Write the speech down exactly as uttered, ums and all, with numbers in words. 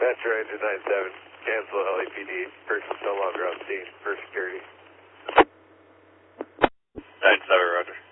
Dispatcher engine nine seven, cancel L A P D, person's no longer on scene for security. nine seven, roger.